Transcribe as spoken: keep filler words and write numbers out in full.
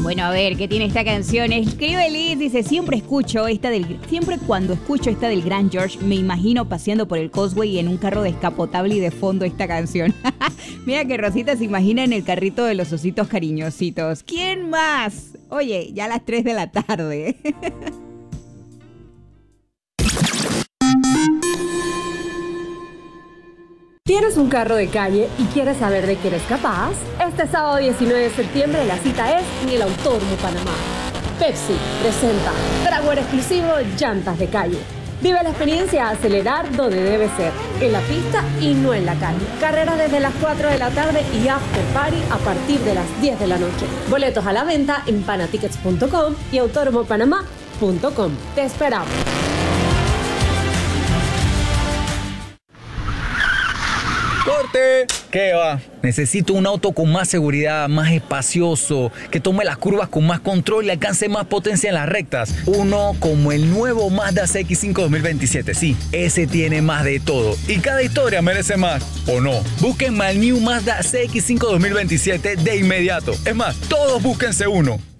Bueno, a ver, ¿qué tiene esta canción? El querido Elise dice, siempre escucho esta del... Siempre cuando escucho esta del Gran George, me imagino paseando por el Causeway en un carro descapotable y de fondo esta canción. Mira que Rosita se imagina en el carrito de los ositos cariñositos. ¿Quién más? Oye, ya a las tres de la tarde. ¿Tienes un carro de calle y quieres saber de qué eres capaz? Este sábado diecinueve de septiembre la cita es en el Autódromo Panamá. Pepsi presenta trago exclusivo Llantas de Calle. Vive la experiencia a acelerar donde debe ser, en la pista y no en la calle. Carrera desde las cuatro de la tarde y after party a partir de las diez de la noche. Boletos a la venta en panatickets punto com y autódromo panamá punto com. Te esperamos. ¡Corte! ¿Qué va? Necesito un auto con más seguridad, más espacioso, que tome las curvas con más control y alcance más potencia en las rectas. Uno como el nuevo Mazda C X cinco dos mil veintisiete. Sí, ese tiene más de todo. Y cada historia merece más, ¿o no? Busquen el New Mazda C X cinco dos mil veintisiete de inmediato. Es más, todos búsquense uno.